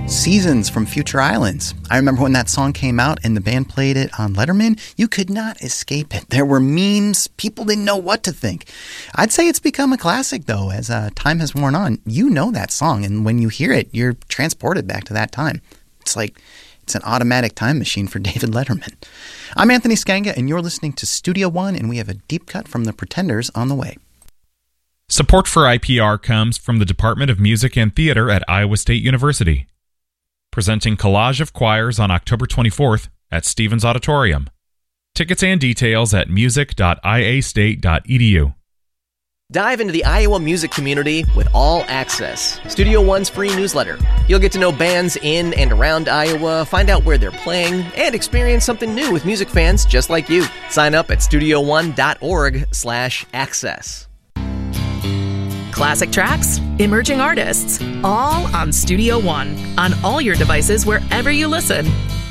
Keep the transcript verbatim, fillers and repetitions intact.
Seasons from Future Islands. I remember when that song came out and the band played it on Letterman, you could not escape it. There were memes. People didn't know what to think. I'd say it's become a classic, though, as uh, time has worn on. You know that song, and when you hear it, you're transported back to that time. It's like it's an automatic time machine for David Letterman. I'm Anthony Skanga, and you're listening to Studio One, and we have a deep cut from The Pretenders on the way. Support for I P R comes from the Department of Music and Theater at Iowa State University. Presenting Collage of Choirs on October twenty-fourth at Stevens Auditorium. Tickets and details at music dot i a state dot e d u. Dive into the Iowa music community with All Access, Studio One's free newsletter. You'll get to know bands in and around Iowa, find out where they're playing, and experience something new with music fans just like you. Sign up at studio one dot org slash access. Classic tracks, emerging artists, all on Studio One, on all your devices wherever you listen.